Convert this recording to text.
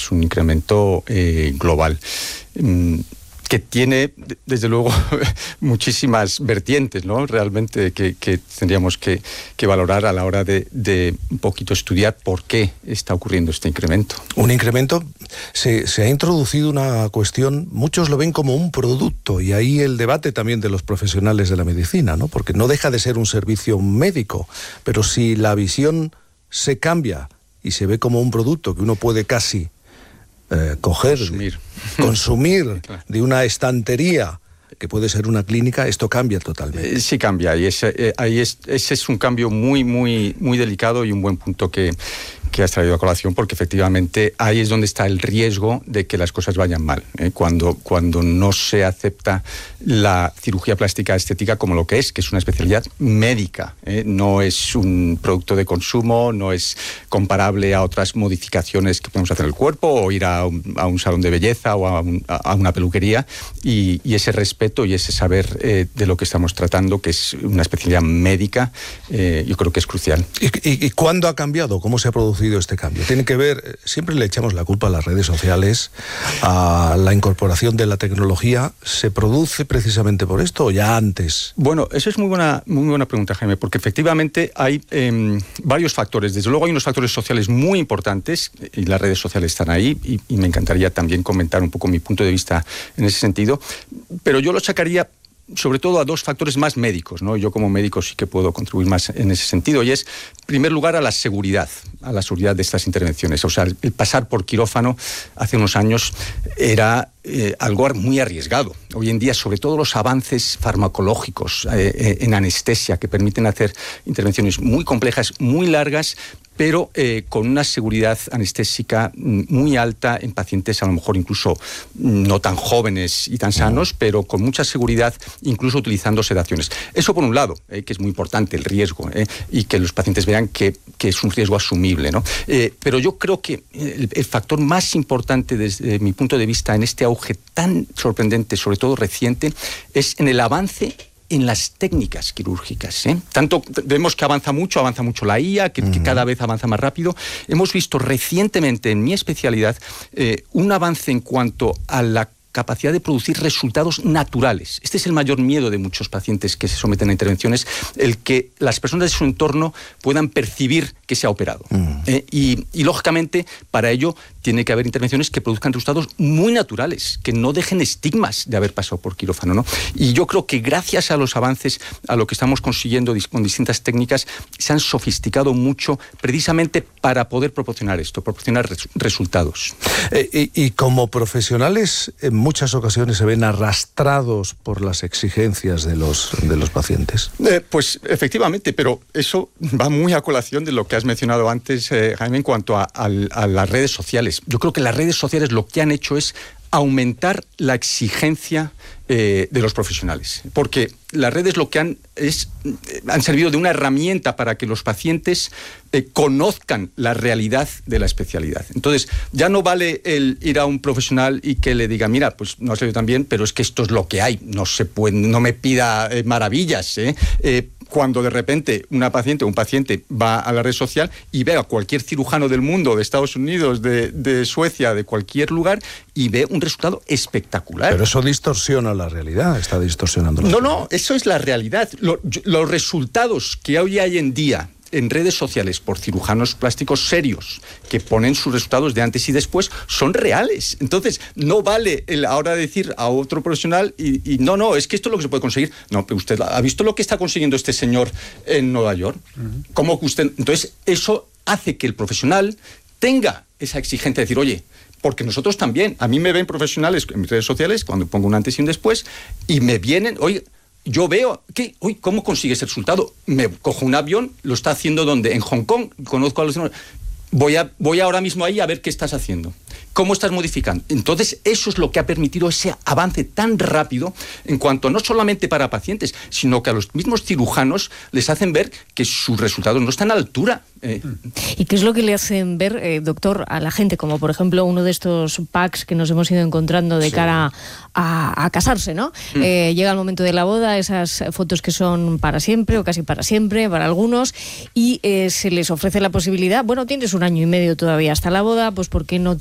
es un incremento global. Que tiene, desde luego, muchísimas vertientes, ¿no? Realmente que tendríamos que valorar a la hora de un poquito estudiar por qué está ocurriendo este incremento. Un incremento, se ha introducido una cuestión, muchos lo ven como un producto, y ahí el debate también de los profesionales de la medicina, ¿no? Porque no deja de ser un servicio médico, pero si la visión se cambia y se ve como un producto que uno puede casi coger, consumir de una estantería que puede ser una clínica, esto cambia totalmente. Sí cambia, y ese es un cambio muy, muy, muy delicado y un buen punto que has traído a colación, porque efectivamente ahí es donde está el riesgo de que las cosas vayan mal, cuando no se acepta la cirugía plástica estética como lo que es una especialidad médica, no es un producto de consumo, no es comparable a otras modificaciones que podemos hacer en el cuerpo, o ir a un salón de belleza o a una peluquería, y ese respeto y ese saber de lo que estamos tratando, que es una especialidad médica, yo creo que es crucial. ¿Y cuándo ha cambiado? ¿Cómo se ha producido este cambio? Tiene que ver, siempre le echamos la culpa a las redes sociales, a la incorporación de la tecnología. ¿Se produce precisamente por esto o ya antes? Bueno, eso es muy buena pregunta, Jaime, porque efectivamente hay varios factores. Desde luego hay unos factores sociales muy importantes, y las redes sociales están ahí, y me encantaría también comentar un poco mi punto de vista en ese sentido, pero yo lo sacaría sobre todo a dos factores más médicos, ¿no? Yo como médico sí que puedo contribuir más en ese sentido, y es, en primer lugar, a la seguridad de estas intervenciones. O sea, el pasar por quirófano hace unos años era algo muy arriesgado. Hoy en día, sobre todo los avances farmacológicos en anestesia, que permiten hacer intervenciones muy complejas, muy largas, pero con una seguridad anestésica muy alta en pacientes a lo mejor incluso no tan jóvenes y tan sanos, pero con mucha seguridad, incluso utilizando sedaciones. Eso por un lado, que es muy importante, el riesgo, y que los pacientes vean que es un riesgo asumible, ¿no? Pero yo creo que el factor más importante desde mi punto de vista en este auge tan sorprendente, sobre todo reciente, es en el avance en las técnicas quirúrgicas. Tanto vemos que avanza mucho la IA, que cada vez avanza más rápido. Hemos visto recientemente en mi especialidad un avance en cuanto a la capacidad de producir resultados naturales. Este es el mayor miedo de muchos pacientes que se someten a intervenciones, el que las personas de su entorno puedan percibir que se ha operado. Y lógicamente, para ello tiene que haber intervenciones que produzcan resultados muy naturales, que no dejen estigmas de haber pasado por quirófano, ¿no? Y yo creo que gracias a los avances, a lo que estamos consiguiendo con distintas técnicas, se han sofisticado mucho precisamente para poder proporcionar resultados. Y como profesionales, en muchas ocasiones se ven arrastrados por las exigencias de los pacientes. Pues efectivamente, pero eso va muy a colación de lo que has mencionado antes, Jaime, en cuanto a las redes sociales. Yo creo que las redes sociales lo que han hecho es aumentar la exigencia de los profesionales, porque las redes lo que han servido de una herramienta para que los pacientes conozcan la realidad de la especialidad. Entonces, ya no vale el ir a un profesional y que le diga, mira, pues no ha salido tan bien, pero es que esto es lo que hay, no me pida maravillas, cuando de repente un paciente va a la red social y ve a cualquier cirujano del mundo, de Estados Unidos, de Suecia, de cualquier lugar, y ve un resultado espectacular. Pero eso distorsiona la realidad, está distorsionando la realidad. No, eso es la realidad. Los resultados que hoy hay en día en redes sociales por cirujanos plásticos serios que ponen sus resultados de antes y después son reales. Entonces, no vale ahora decir a otro profesional y no, es que esto es lo que se puede conseguir. No, pero usted ha visto lo que está consiguiendo este señor en Nueva York. ¿Cómo que usted? Entonces, eso hace que el profesional tenga esa exigencia de decir, oye, porque nosotros también, a mí me ven profesionales en mis redes sociales cuando pongo un antes y un después y me vienen, oye, yo veo que, ¿cómo consigue ese resultado? Me cojo un avión, lo está haciendo ¿dónde? En Hong Kong, conozco a los... Voy ahora mismo ahí a ver qué estás haciendo. ¿Cómo estás modificando? Entonces, eso es lo que ha permitido ese avance tan rápido en cuanto no solamente para pacientes, sino que a los mismos cirujanos les hacen ver que sus resultados no están a la altura. ¿Y qué es lo que le hacen ver, doctor, a la gente? Como, por ejemplo, uno de estos packs que nos hemos ido encontrando de cara a casarse, ¿no? Llega el momento de la boda, esas fotos que son para siempre o casi para siempre, para algunos, y se les ofrece la posibilidad, bueno, tienes 1 año y medio todavía hasta la boda, pues ¿por qué no